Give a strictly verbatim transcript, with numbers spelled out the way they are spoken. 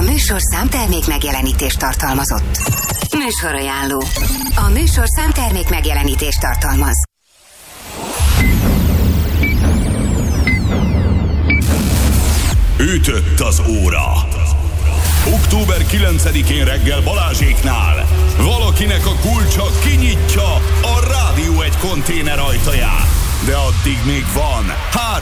műsor számtermék megjelenítést tartalmazott. Műsorajánló. A műsor számtermék megjelenítést tartalmaz. Ütött az óra. október kilencedikén reggel Balázséknál valakinek a kulcsa kinyitja a Rádió egy konténer ajtaját. De addig még van három